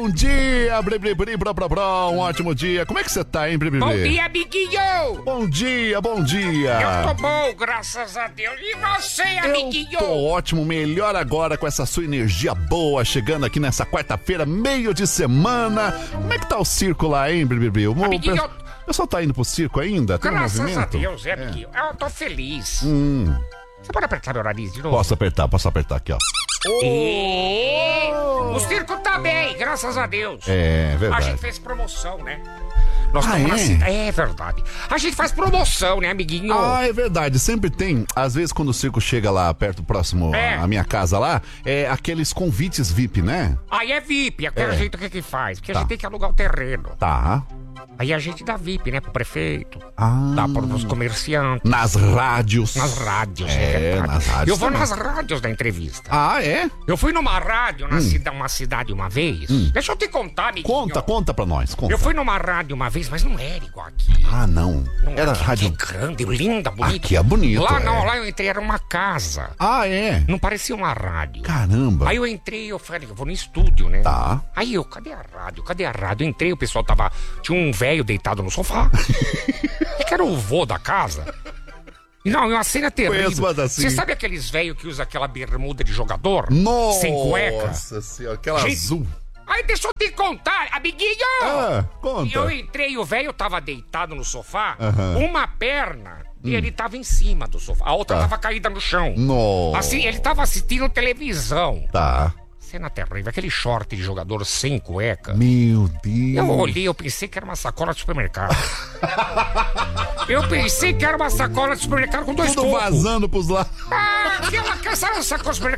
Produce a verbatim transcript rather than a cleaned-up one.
bom dia, bri, bri, bri, bra, bra, bra, um ótimo dia. Como é que você tá, hein, bri, bri, Bom bri? dia, amiguinho! Bom dia, bom dia. Eu tô bom, graças a Deus. E você, amiguinho? Eu tô ótimo, melhor agora com essa sua energia boa, chegando aqui nessa quarta-feira, meio de semana. Como é que tá o circo lá, hein, bri, bri, bri? O Amiguinho, o pessoal tá indo pro circo ainda? Tem um graças a movimento? Deus, é, amiguinho. Eu tô feliz. Hum, Você pode apertar meu nariz de novo? posso apertar, posso apertar aqui, ó. E... O circo tá bem, graças a Deus. É, A verdade. gente fez promoção, né? Nós Ah, estamos na é? cidade. É verdade. A gente faz promoção, né, amiguinho? Ah, é verdade, sempre tem, às vezes quando o circo chega lá perto, próximo É. à minha casa lá, é aqueles convites V I P, né? Aí é V I P, aquele É. jeito que que faz. Porque Tá. a gente tem que alugar o terreno. Tá. Aí a gente dá V I P, né, pro prefeito. Ah. Dá pros comerciantes. Nas rádios. Nas rádios, É, é, verdade. nas rádios Eu vou também. nas rádios da entrevista. Ah, é? Eu fui numa rádio, Hum. na cida, uma cidade uma vez. Deixa eu te contar, amiguinho. Conta, conta pra nós, conta. Eu fui numa rádio uma vez, mas não era igual aqui. Ah, não. Não Era aqui, rádio... aqui é grande, linda, bonita. Aqui é bonito, Lá é. não, lá eu entrei, era uma casa. Ah, é? Não parecia uma rádio. Caramba. Aí eu entrei, eu falei, eu vou no estúdio, né? Tá. Aí eu, cadê a rádio? Cadê a rádio? Eu entrei, o pessoal tava... Tinha um velho deitado no sofá. Que era o vô da casa. Não, é uma cena terrível. Conheço, mas assim- Você sabe aqueles velhos que usam aquela bermuda de jogador? Nossa Sem cueca? Nossa senhora, aquela Gente, azul. Aí deixa eu te contar, amiguinho! Ah, conta. Eu entrei, o velho tava deitado no sofá, Aham. uma perna dele tava em cima do sofá, a outra Tá. tava caída no chão. Nossa. Assim, ele tava assistindo televisão. Tá. Cena terrível, aquele short de jogador sem cueca. Meu Deus. Eu olhei, eu pensei que era uma sacola de supermercado. Eu pensei que era uma sacola de supermercado com dois Tudo cocos. vazando pros lados. Ah, aquela sabe uma sacola de supermercado